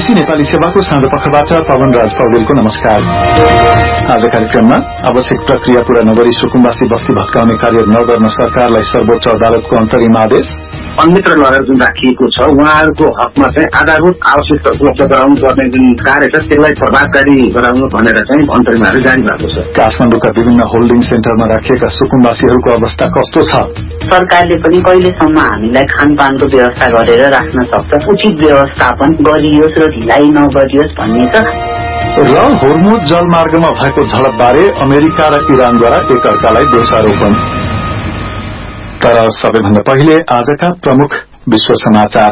BBC Nepali सेवाको साँझ पखबाट पवन राज पौडेलको नमस्कार। आज कार्यक्रममा आवश्यक प्रक्रिया पूरा नगरी सुकुम्बासी बस्ती भत्काउने कार्य नगर्न सरकारलाई सर्वोच्च अदालतको अन्तरिम आदेश। अन्यत्र लगेर जुन राखिएको छ उहाँहरूको हकमा चाहिँ आधारभूत आवश्यकता उपलब्ध गराउनु पर्ने जुन कार्य छ त्यसलाई प्रभावकारी गराउनु भनेर चाहिँ अन्तरिमहरू जारी भएको छ। काठमाडौँका विभिन्न होल्डिङ सेन्टरमा राखिएका सुकुम्बासीहरूको अवस्था कस्तो छ? सरकारले पनि कहिलेसम्म हामीलाई खानपानको व्यवस्था गरेर राख्न सक्छ, उचित व्यवस्थापन गरियोस् र ढिलाइ नगरियोस् भन्ने छ। र होर्मुज जलमार्गमा भएको झडपबारे अमेरिका र इरानद्वारा एकअर्कालाई दोषारोपण। तर सबैभन्दा पहिले आजका प्रमुख विश्व समाचार।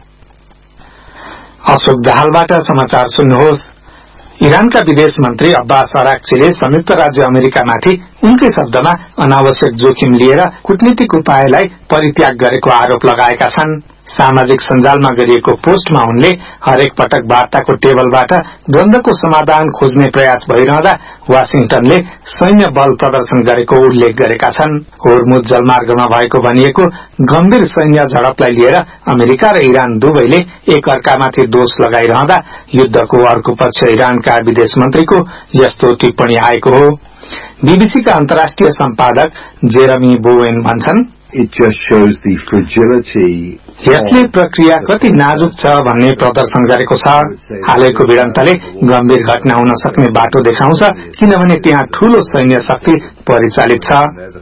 अशोक दाहालबाट समाचार सुन्नुहोस्। इरानका विदेश मन्त्री अब्बास अराक्चीले संयुक्त राज्य अमेरिकामाथि उनकै शब्दमा अनावश्यक जोखिम लिएर कूटनीतिक उपायलाई परित्याग गरेको आरोप लगाएका छन्। सामाजिक सञ्जालमा गरिएको पोस्टमा उनले हरेक पटक वार्ताको टेबलबाट द्वन्द्वको समाधान खोज्ने प्रयास भइरहँदा वाशिंटनले सैन्य बल प्रदर्शन गरेको उल्लेख गरेका छन्। होर्मुज जलमार्गमा भएको भनिएको गम्भीर सैन्य झडपलाई लिएर अमेरिका र इरान दुवैले एक अर्कामाथि दोष लगाइरहँदा युद्धको अर्को पक्ष इरानका विदेश मन्त्रीको यस्तो टिप्पणी आएको हो। बीबीसीका अन्तर्राष्ट्रिय सम्पादक जेरमी बोवेन भन्छन्, यसले प्रक्रिया कति नाजुक छ भन्ने प्रदर्शन गरेको छ। हालैको भिडन्तले गम्भीर घटना हुन सक्ने बाटो देखाउँछ, किनभने त्यहाँ ठूलो सैन्य शक्ति परिचालित छ।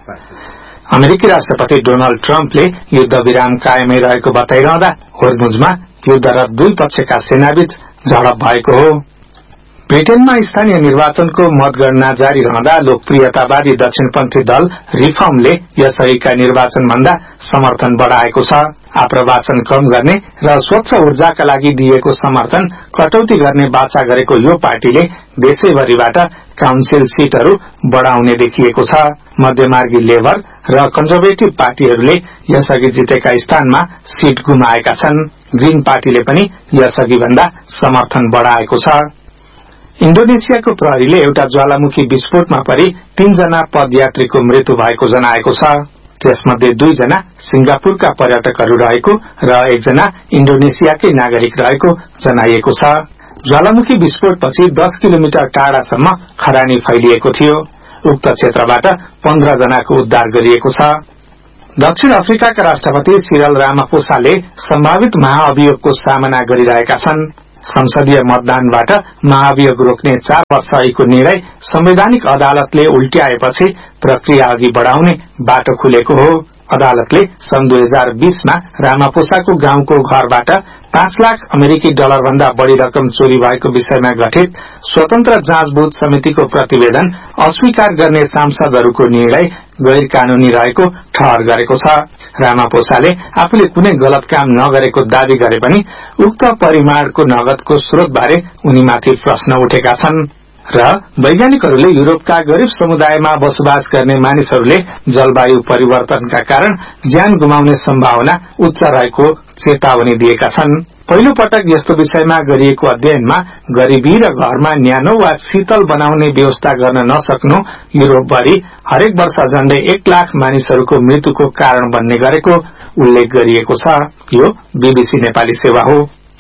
अमेरिकी राष्ट्रपति डोनाल्ड ट्रम्पले युद्ध विराम कायमै रहेको बताइरहँदा होर्मुजमा युद्धरत दुई पक्षका सेनाबीच झडप भएको हो। ब्रिटेनमा स्थानीय निर्वाचनको मतगणना जारी रहँदा लोकप्रियतावादी दक्षिणपन्थी दल रिफर्मले यसअघिका निर्वाचनभन्दा समर्थन बढ़ाएको छ। आप्रवासन कम गर्ने र स्वच्छ ऊर्जाका लागि दिएको समर्थन कटौती गर्ने बाचा गरेको यो पार्टीले देशैभरिबाट काउन्सिल सीटहरू बढ़ाउने देखिएको छ। मध्यमार्गी लेबर र कन्जर्भेटिभ पार्टीहरूले यसअघि जितेका स्थानमा सीट गुमाएका छन्। ग्रीन पार्टीले पनि यसअघि भन्दा समर्थन बढ़ाएको छ। इन्डोनेसियाको प्रहरीले एउटा ज्वालामुखी विस्फोटमा परि 3 जना पदयात्रीको मृत्यु भएको जनाएको छ। त्यसमध्ये 2 जना सिंगापुरका पर्यटकहरू रहेको र 1 जना इन्डोनेसियाकै नागरिक रहेको जनाइएको छ। ज्वालामुखी विस्फोटपछि 10 किलोमिटर टाढासम्म खरानी फैलिएको थियो। उक्त क्षेत्रबाट 15 जनाको उद्धार गरिएको छ। दक्षिण अफ्रिकाका राष्ट्रपति सिरल रामापोसाले सम्भावित महाअभियोगको सामना गरिरहेका छन्। संसदीय मतदानबाट महाभियोग रोक्ने 4 वर्ष अघिको निर्णय संवैधानिक अदालतले उल्ट्याएपछि प्रक्रिया अघि बढ़ाउने बाटो खुलेको हो। अदालतले सन् 2020 मा रामापोसाको गाउँको घरबाट 5 लाख अमेरिकी डलर भन्दा बढ़ी रकम चोरी भएको विषयमा गठित स्वतन्त्र जाँचबुझ समितिको प्रतिवेदन अस्वीकार गर्ने सांसदहरूको निर्णय गैर कानूनी रहेको ठहर गरेको छ। रामापोसाले आफूले कुनै गलत काम नगरेको दावी गरे पनि उक्त परिमाणको नगदको स्रोतबारे उनीमाथि प्रश्न उठेका छन् र वैज्ञानिकहरूले युरोपका गरीब समुदायमा बसोबास गर्ने मानिसहरूले जलवायु परिवर्तनका कारण ज्यान गुमाउने सम्भावना उच्च रहेको चेतावनी दिएका छन्। पहिलो पटक यस्तो विषयमा गरिएको अध्ययनमा गरीबी र घरमा न्यानो वा शीतल बनाउने व्यवस्था गर्न नसक्नु युरोपभरि हरेक वर्ष झण्डै 1 लाख मानिसहरूको मृत्युको कारण बन्ने गरेको उल्लेख गरिएको छ। यो बीबीसी नेपाली सेवा हो।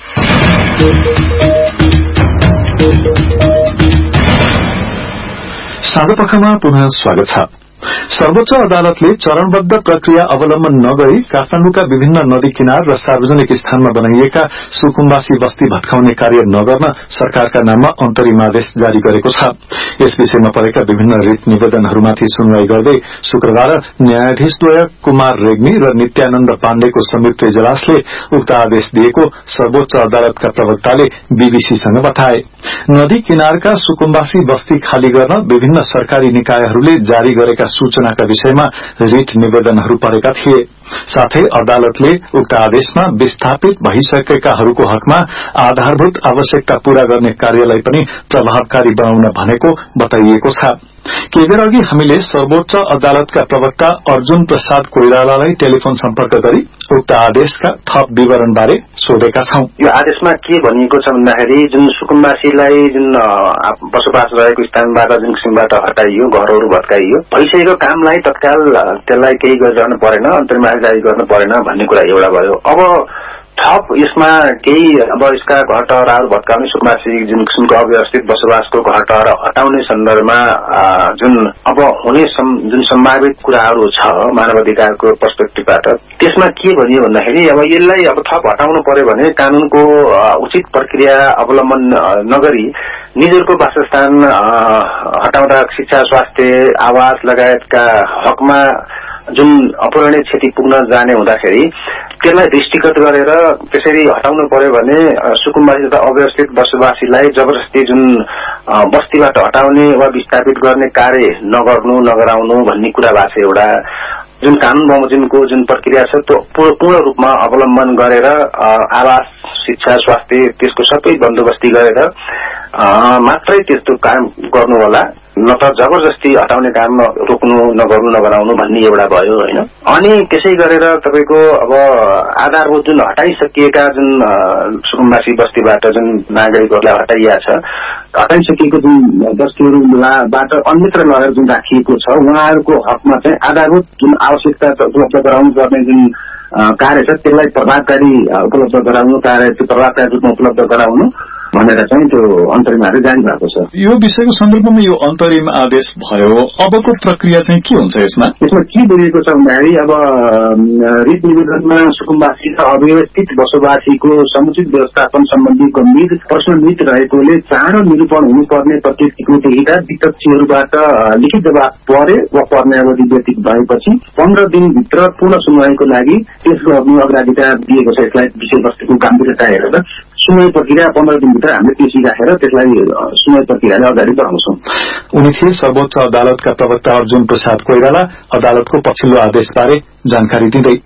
साँझपखमा पुनः स्वागत छ। सर्वोच्च अदालतले चरणबद्ध प्रक्रिया अवलम्बन नगरी काठमाडौँका विभिन्न नदी किनार र सार्वजनिक स्थानमा बनाइएका सुकुम्बासी बस्ती भत्काउने कार्य नगर्न सरकारका नाममा अन्तरिम आदेश जारी गरेको छ। यस विषयमा परेका विभिन्न रिट निवेदनहरूमाथि सुनवाई गर्दै शुक्रबार न्यायाधीशद्वय कुमार रेग्मी र नित्यानन्द पाण्डेको संयुक्त इजलासले उक्त आदेश दिएको सर्वोच्च अदालतका प्रवक्ताले बीबीसीसँग बताए। नदी किनारका सुकुम्बासी बस्ती खाली गर्न विभिन्न सरकारी निकायहरूले जारी गरेका सूचनाका विषयमा रिट निवेदनहरू परेका थिए। साथै अदालतले उक्त आदेशमा विस्थापित भइसकेकाहरूको हकमा आधारभूत आवश्यकता पूरा गर्ने कार्यलाई पनि प्रभावकारी बनाउन भनेको बताइएको छ। केही बेर अघि हामीले सर्वोच्च अदालतका प्रवक्ता अर्जुन प्रसाद कोइरालालाई टेलिफोन सम्पर्क गरी उक्त आदेशका थप विवरणबारे सोधेका छौं। यो आदेशमा के भनिएको छ भन्दाखेरि जुन सुकुम्बासीलाई जुन बसोबास रहेको स्थानबाट जुन किसिमबाट हटाइयो, घरहरू भत्काइयो, भइसकेको कामलाई तत्काल त्यसलाई केही गरिरहनु परेन, अन्तरिम आदेश जारी गर्नु परेन भन्ने कुरा एउटा भयो। अब थप यसमा केही अब यसका घरटहराहरू भत्काउने सुकुम्बासी जुन किसिमको अव्यवस्थित बसोबासको घरटहरा हटाउने सन्दर्भमा जुन अब हुने जुन सम्भावित कुराहरू छ मानव अधिकारको पर्सपेक्टिभबाट त्यसमा के भनियो भन्दाखेरि अब यसलाई अब थप हटाउनु पर्यो भने कानूनको उचित प्रक्रिया अवलम्बन नगरी निजहरूको वासस्थान हटाउँदा शिक्षा स्वास्थ्य आवास लगायतका हकमा जुन अपूरणीय क्षति पुग्न जाने हुँदाखेरि त्यसलाई दृष्टिगत गरेर त्यसरी हटाउनु पर्यो भने सुकुम्बासी तथा अव्यवस्थित बसोबासीलाई जबरजस्ती जुन बस्तीबाट हटाउने वा विस्थापित गर्ने कार्य नगराउनु भन्ने कुरा भएको छ। एउटा जुन कानून बमोजिमको जुन प्रक्रिया छ त्यो पूर्ण रूपमा अवलम्बन गरेर आवास शिक्षा स्वास्थ्य त्यसको सबै बन्दोबस्ती गरेर मात्रै त्यस्तो काम गर्नु होला, न त जबरजस्ती हटाउने काम नगराउनु भन्ने एउटा भयो होइन। अनि त्यसै गरेर तपाईँको अब आधारभूत जुन हटाइसकिएका जुन सुकुम्बासी बस्तीबाट जुन नागरिकहरूलाई हटाइया छ, हटाइसकिएको जुन बस्तीहरूबाट अन्यत्र लगेर जुन राखिएको छ उहाँहरूको हकमा चाहिँ आधारभूत जुन आवश्यकता उपलब्ध गराउनु पर्ने जुन कार्य छ त्यसलाई प्रभावकारी उपलब्ध गराउनु, कार्य प्रभावकारी रूपमा उपलब्ध गराउनु भनेर चाहिँ त्यो अन्तरिमहरू जारी भएको छ। यो विषयको सन्दर्भमा यो अन्तरिम आदेश भयो, अबको प्रक्रिया चाहिँ के हुन्छ यसमा? यसमा के बुझेको छ भन्दाखेरि अब रिट निवेदनमा सुकुम्बासी र अव्यवस्थित बसोबासीको समुचित व्यवस्थापन सम्बन्धी गम्भीर प्रश्नविद रहेकोले चाँडो निरूपण हुनुपर्ने प्रकृतिको देखिँदा विपक्षीहरूबाट लिखित जवाब परे वा पर्ने अवधि व्यतीत भएपछि 15 दिनभित्र पूर्ण सुनवाईको लागि पेश गर्नु अग्राधिकार दिएको छ। यसलाई विषयवस्तुको गम्भीरता हेरेर सुनवाई प्रक्रिया 15 दिनभित्र हामीले पेशी राखेर त्यसलाई सुनवाई प्रक्रियाले अगाडि बढाउँछौं। उनी थिए सर्वोच्च अदालतका प्रवक्ता अर्जुन प्रसाद कोइराला अदालतको पछिल्लो आदेशबारे जानकारी दिँदै।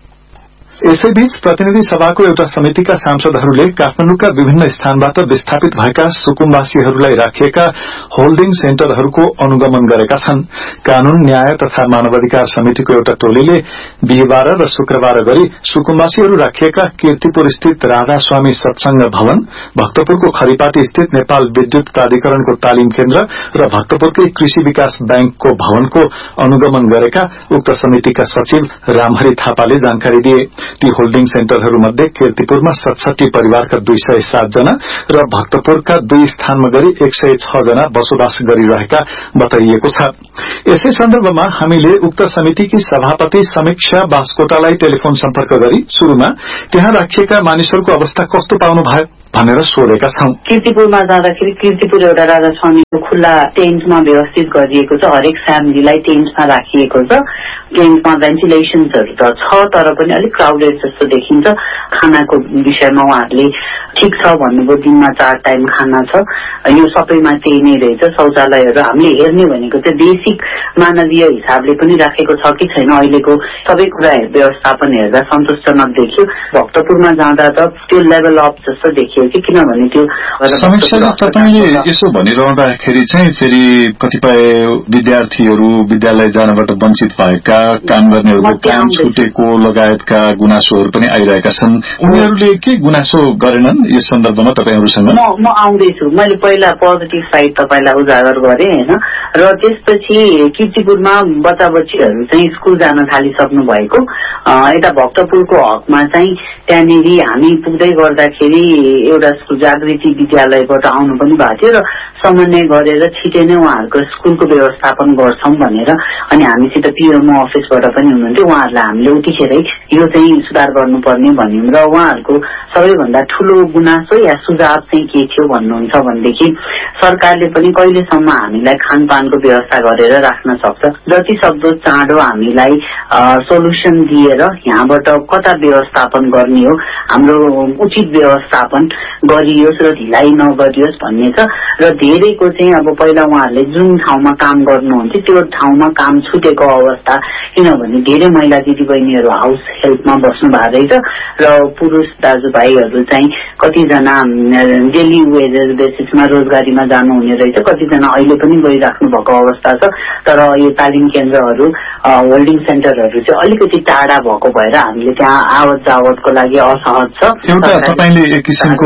यसैबीच प्रतिनिधि सभाको एउटा समितिका सांसदहरूले काठमाडौँका विभिन्न स्थानबाट विस्थापित भएका सुकुम्बासीहरूलाई राखिएका होल्डिङ सेन्टरहरूको अनुगमन गरेका छन्। कानून न्याय तथा मानवाधिकार समितिको एउटा टोलीले बिहिबार र शुक्रबार गरी सुकुम्बासीहरू राखिएका कीर्तिपुर स्थित राधा स्वामी सत्संग भवन, भक्तपुरको खरिपाटी स्थित नेपाल विद्युत प्राधिकरणको तालिम केन्द्र र भक्तपुरकै कृषि विकास बैंकको भवनको अनुगमन गरेका उक्त समितिका सचिव रामहरि थापाले जानकारी दिए। ती होल्डिङ सेन्टरहरूमध्ये कीर्तिपुरमा 67 परिवारका 207 जना र भक्तपुरका 2 स्थानमा गरी 106 जना बसोबास गरिरहेका बताइएको छ। यसै सन्दर्भमा हामीले उक्त समितिकी सभापति समीक्षा बास्कोटालाई टेलिफोन सम्पर्क गरी शुरूमा त्यहाँ राखिएका मानिसहरूको अवस्था कस्तो पाउनु भयो भनेर सोधेका छौं। कीर्तिपुरमा जाँदाखेरि कीर्तिपुर एउटा राजा स्वामीको खुल्ला टेन्टमा व्यवस्थित गरिएको छ। हरेक फ्यामिलीलाई टेन्टमा राखिएको छ। टेन्टमा भेन्टिलेसन्सहरू त छ तर पनि अलिक क्राउडेड जस्तो देखिन्छ। खानाको विषयमा उहाँहरूले ठिक छ भन्नुभयो, दिनमा 4 टाइम खाना छ। यो सबैमा त्यही नै रहेछ। शौचालयहरू हामीले हेर्ने भनेको चाहिँ बेसिक मानवीय हिसाबले पनि राखेको छ कि छैन, अहिलेको सबै कुरा व्यवस्थापन हेर्दा सन्तोषजनक देखियो। भक्तपुरमा जाँदा त त्यो लेभल अप जस्तो देखियो कि किनभने त्यो समीक्षाले तपाईले यसो भनिरहँदाखेरि चाहिँ फेरि कतिपय विद्यार्थीहरू विद्यालय जानबाट वञ्चित भएका, काम गर्नेहरूको काम छुटेको लगायतका गुनासोहरू पनि आइरहेका छन्। उनीहरूले के गुनासो गरेनन् यस सन्दर्भमा तपाईहरूसँग? म आउँदैछु। मैले पहिला पोजिटिभ साइड तपाईलाई उजागर गरेँ हैन, र त्यसपछि कीर्तिपुरमा बच्चा बच्चीहरू चाहिँ स्कुल जान थालिसक्नु भएको। यता भक्तपुरको हकमा चाहिँ त्यहाँनिर हामी पुग्दै गर्दाखेरि एउटा स्कुल जागृति विद्यालयबाट आउनु पनि भएको थियो र समन्वय गरेर छिटै नै उहाँहरूको स्कुलको व्यवस्थापन गर्छौं भनेर, अनि हामीसित पिएमओ अफिसबाट पनि हुनुहुन्थ्यो। उहाँहरूलाई हामीले उतिखेरै यो चाहिँ सुधार गर्नुपर्ने भन्यौं र उहाँहरूको सबैभन्दा ठूलो गुनासो या सुझाव चाहिँ के थियो भन्नुहुन्छ भनेदेखि सरकारले पनि कहिलेसम्म हामीलाई खानपानको व्यवस्था गरेर राख्न सक्छ, जति सक्दो चाँडो हामीलाई सोलुसन दिएर यहाँबाट कता व्यवस्थापन गर्ने हो, हाम्रो उचित व्यवस्थापन गरियोस् र ढिलाइ नगरियोस् भन्ने छ। र धेरैको चाहिँ अब पहिला उहाँहरूले जुन ठाउँमा काम गर्नुहुन्थ्यो त्यो ठाउँमा काम छुटेको अवस्था, किनभने धेरै महिला दिदीबहिनीहरू हाउस हेल्पमा बस्नु भएको रहेछ र पुरुष दाजुभाइहरू चाहिँ कतिजना डेली वेजेस बेसिसमा रोजगारीमा जानुहुने रहेछ, कतिजना अहिले पनि गइराख्नु भएको अवस्था छ। तर यो तालिम केन्द्रहरू होल्डिङ सेन्टरहरू चाहिँ अलिकति टाढा भएको भएर हामीले त्यहाँ आवत जावतको लागि असहज छ। एउटा तपाईले एक किसिमको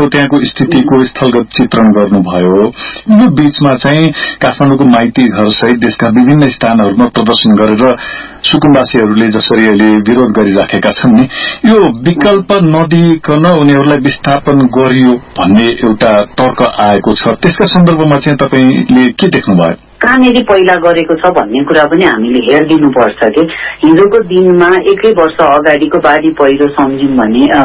त्यहाँको स्थितिको स्थलगत चित्रण गर्नुभयो। यो बीचमा चाहिँ काठमाडौँको माइती घर सहित देशका विभिन्न स्थानहरूमा प्रदर्शन गरेर सुकुम्बासीहरूले जसरी अहिले विरोध गरिराखेका छन् नि, यो विकल्प नदिइकन उनीहरूलाई विस्थापन गरियो भन्ने एउटा तर्क आएको छ। त्यसका सन्दर्भमा चाहिँ तपाईले के देख्नुभयो? कहाँनिर पहिला गरेको छ भन्ने कुरा पनि हामीले हेरिदिनुपर्छ कि हिजोको दिनमा 1 वर्ष अगाडिको बाढी पहिरो सम्झ्यौं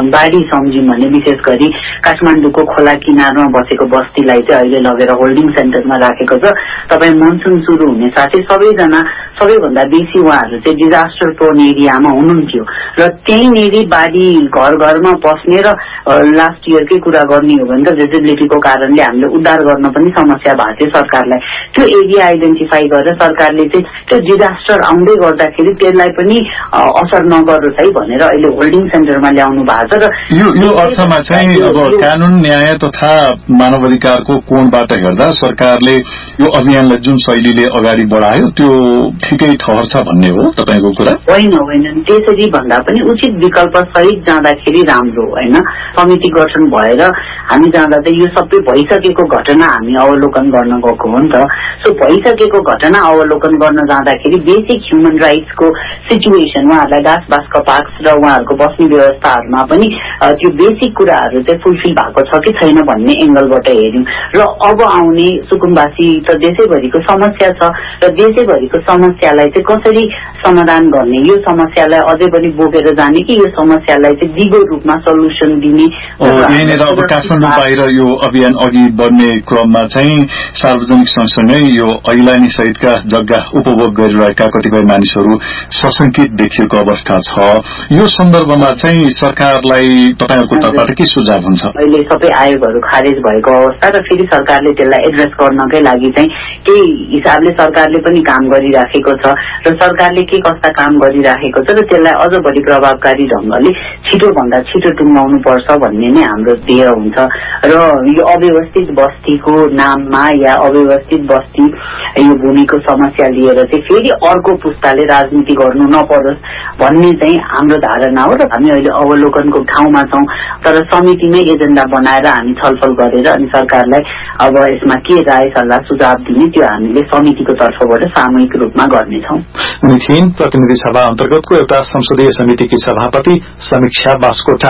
भने विशेष गरी काठमाडौँको खोला किनारमा बसेको बस्तीलाई चाहिँ अहिले लगेर होल्डिङ सेन्टरमा राखेको छ। तपाईँ मनसुन सुरु हुने साथै सबैभन्दा बेसी उहाँहरू चाहिँ डिजास्टर प्रोन एरियामा हुनुहुन्थ्यो र त्यहीँनिर बाढी घर घरमा पस्ने र लास्ट इयरकै कुरा गर्ने हो भने त भिजिबिलिटीको कारणले हामीले उद्धार गर्न पनि समस्या भएको थियो सरकारलाई। त्यो एरिया आइडेन्टिफाई गरेर सरकारले चाहिँ त्यो डिजास्टर आउँदै गर्दाखेरि त्यसलाई पनि असर नगरोस् है भनेर अहिले होल्डिङ सेन्टरमा ल्याउनु भएको छ। र यो अर्थमा चाहिँ अब कानून न्याय तथा मानव अधिकारको कोणबाट हेर्दा सरकारले यो अभियानलाई जुन शैलीले अगाडि बढायो त्यो ठिकै ठहर्छ भन्ने हो तपाईको कुरा? होइन, त्यसरी भन्दा पनि उचित विकल्प सहित जाँदाखेरि राम्रो होइन। समिति गठन भएर हामी जाँदा चाहिँ यो सबै भइसकेको घटना हामी अवलोकन गर्न गएको हो नि त। सो भइसकेको घटना अवलोकन गर्न जाँदाखेरि बेसिक ह्युमन राइट्सको सिचुएसन उहाँहरूलाई घाँस बास कपाक्स र उहाँहरूको बस्ने व्यवस्थाहरूमा पनि त्यो बेसिक कुराहरू चाहिँ फुलफिल भएको छ कि छैन भन्ने एंगलबाट हेर्यौं। र अब आउने सुकुम्बासी त देशैभरिको समस्या छ र देशैभरिको समस्यालाई चाहिँ कसरी समाधान गर्ने, यो समस्यालाई अझै पनि बोकेर जाने कि यो समस्यालाई चाहिँ दिगो रूपमा सल्युसन दिने। यहाँनिर अब काठमाडौँ बाहिर यो अभियान अघि बढ्ने क्रममा चाहिँ सार्वजनिक सँगसँगै यो ऐलानी सहितका जग्गा उपभोग गरिरहेका कतिपय मानिसहरू सशंकित देखिएको अवस्था छ। यो सन्दर्भमा चाहिँ सरकारलाई तपाईहरुको तर्फबाट के सुझाव हुन्छ? अहिले सबै आयोगहरू खारेज भएको अवस्था र फेरि सरकारले त्यसलाई एड्रेस गर्नकै लागि चाहिँ केही हिसाबले सरकारले पनि काम गरिराखेको छ र सरकारले के कस्ता काम गरिराखेको छ र त्यसलाई अझ बढी प्रभावकारी ढंगले छिटोभन्दा छिटो टुङ्गाउनु पर्छ भन्ने नै हाम्रो ध्येय हुन्छ। र यो अव्यवस्थित बस्तीको नाममा या अव्यवस्थित बस्ती यो भूमिको समस्या लिएर चाहिँ फेरि अर्को पुस्ताले राजनीति गर्नु नपरोस् भन्ने चाहिँ हाम्रो धारणा हो। र हामी अहिले अवलोकनको ठाउँमा छौं, तर समितिमै एजेन्डा बनाएर हामी छलफल गरेर अनि सरकारलाई अब यसमा के राय सल्लाह सुझाव दिने त्यो हामीले समितिको तर्फबाट सामूहिक रूपमा गर्नेछौं। प्रतिनिधि सभा अन्तर्गतको एउटा संसदीय समितिकी सभापति समीक्षा बास्कोटा।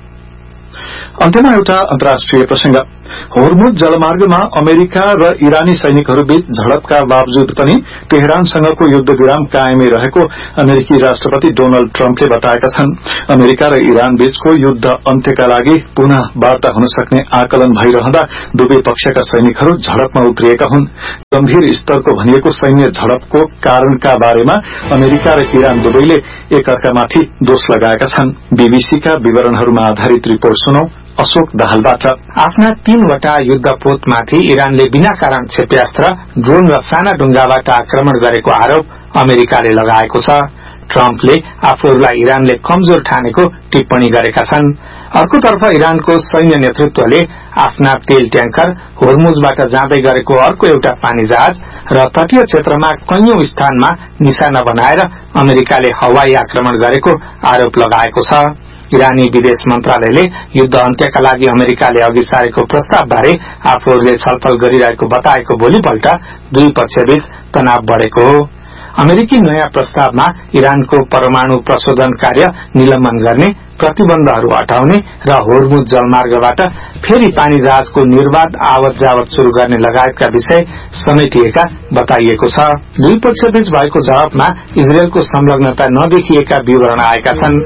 अन्त्यमा एउटा अन्तर्राष्ट्रिय प्रसंग। होर्मुज जलमार्गमा अमेरिका र इरानी सैनिकहरूबीच झडपका बावजुद पनि तेहरानसँगको युद्ध विराम कायमै रहेको अमेरिकी राष्ट्रपति डोनाल्ड ट्रम्पले बताएका छन्। अमेरिका र इरान बीचको युद्ध अन्त्यका लागि पुनः वार्ता हुन सक्ने आकलन भइरहँदा दुवै पक्षका सैनिकहरू झडपमा उत्रिएका हुन्। गम्भीर स्तरको भनिएको सैन्य झडपको कारणका बारेमा अमेरिका र इरान दुवैले एकअर्कामाथि दोष लगाएका छन्। बीबीसीका विवरणहरूमा आधारित रिपोर्ट सुनौ अशोक दाहालबाट। आफ्ना 3वटा युद्धपोतमाथि इरानले बिना कारण क्षेप्यास्त्र, ड्रोन र साना डुङ्गाबाट आक्रमण गरेको आरोप अमेरिकाले लगाएको छ। ट्रम्पले आफूहरूलाई इरानले कमजोर ठानेको टिप्पणी गरेका छन्। अर्कोतर्फ इरानको सैन्य नेतृत्वले आफ्ना तेल ट्याङ्कर होर्मुजबाट जाँदै गरेको अर्को एउटा पानी जहाज र तटीय क्षेत्रमा कैयौं स्थानमा निशाना बनाएर अमेरिकाले हवाई आक्रमण गरेको आरोप लगाएको छ। इरानी विदेश मन्त्रालयले युद्ध अन्त्यका लागि अमेरिकाले अघि सारेको प्रस्तावबारे आफूहरूले छलफल गरिरहेको बताएको भोलिपल्ट दुई पक्षबीच तनाव बढ़ेको हो। अमेरिकी नयाँ प्रस्तावमा इरानको परमाणु प्रशोधन कार्य निलम्बन गर्ने, प्रतिबन्धहरू हटाउने र होर्मुज जलमार्गबाट फेरि पानी जहाजको निर्बाध आवत जावत शुरू गर्ने लगायतका विषय समेटिएका बताइएको छ। दुई पक्षबीच भएको जवाफमा इजरायलको संलग्नता नदेखिएका विवरण आएका छन्।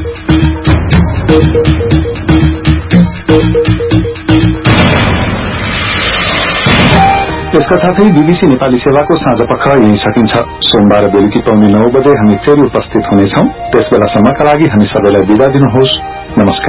यसका साथै बीबीसी नेपाली सेवाको साँझपख यही सकिन्छ। सोमबार बेलुकी 9:15 बजे हामी फेरि उपस्थित हुनेछौं। त्यसबेलासम्मका लागि हामी सबैलाई बिदा दिनुहोस्। नमस्कार।